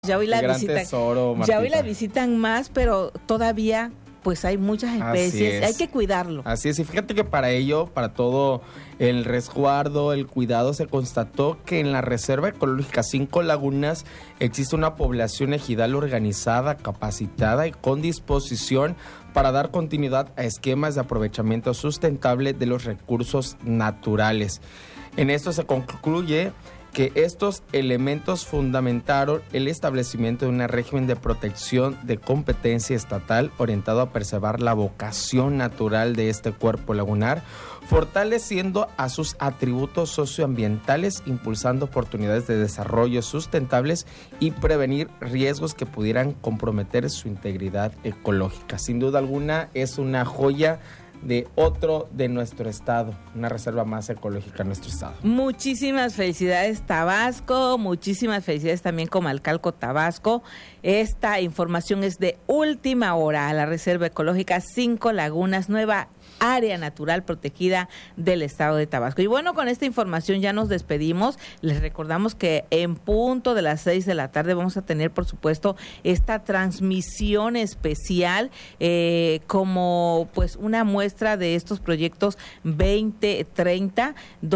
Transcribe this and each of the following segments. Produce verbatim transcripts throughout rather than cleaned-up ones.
Ya hoy la gran visitan, tesoro, ya hoy la Martita. visitan más, pero todavía pues hay muchas especies, hay que cuidarlo. Así es, y fíjate que para ello, para todo el resguardo, el cuidado, se constató que en la Reserva Ecológica Cinco Lagunas existe una población ejidal organizada, capacitada y con disposición para dar continuidad a esquemas de aprovechamiento sustentable de los recursos naturales. En esto se concluye que estos elementos fundamentaron el establecimiento de un régimen de protección de competencia estatal orientado a preservar la vocación natural de este cuerpo lagunar, fortaleciendo a sus atributos socioambientales, impulsando oportunidades de desarrollo sustentables y prevenir riesgos que pudieran comprometer su integridad ecológica. Sin duda alguna es una joya de otro de nuestro estado, una reserva más ecológica en nuestro estado. Muchísimas felicidades, Tabasco, muchísimas felicidades también Comalcalco, Tabasco. Esta información es de última hora. La Reserva Ecológica Cinco Lagunas, nueva área natural protegida del estado de Tabasco. Y bueno, con esta información ya nos despedimos. Les recordamos que en punto de las seis de la tarde vamos a tener, por supuesto, esta transmisión especial eh, como pues una muestra de estos proyectos veinte treinta,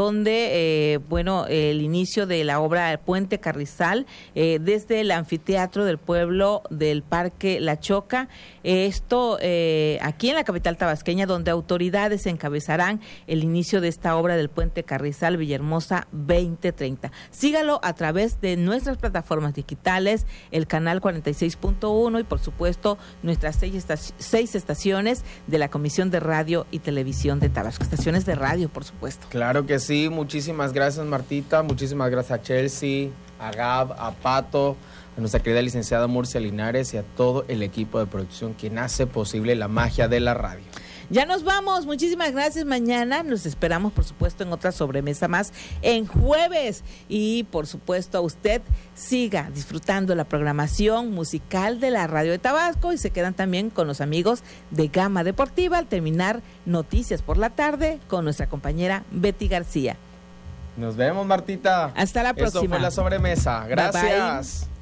donde, eh, bueno, el inicio de la obra del Puente Carrizal eh, desde el anfiteatro del pueblo del Parque La Choca. Esto eh, aquí en la capital tabasqueña, donde autoridades encabezarán el inicio de esta obra del Puente Carrizal Villahermosa veinte treinta. Sígalo a través de nuestras plataformas digitales, el canal cuarenta y seis punto uno y por supuesto nuestras seis, estac- seis estaciones de la Comisión de Radio y Televisión de Tabasco, estaciones de radio, por supuesto. Claro que sí, muchísimas gracias, Martita, muchísimas gracias a Chelsea, a Gab, a Pato, a nuestra querida licenciada Murcia Linares y a todo el equipo de producción quien hace posible la magia de la radio. Ya nos vamos, muchísimas gracias. Mañana nos esperamos, por supuesto, en otra sobremesa más en jueves. Y por supuesto, usted siga disfrutando la programación musical de la Radio de Tabasco y se quedan también con los amigos de Gama Deportiva al terminar Noticias por la tarde con nuestra compañera Betty García. Nos vemos, Martita. Hasta la próxima. Eso fue la sobremesa. Gracias. Bye, bye.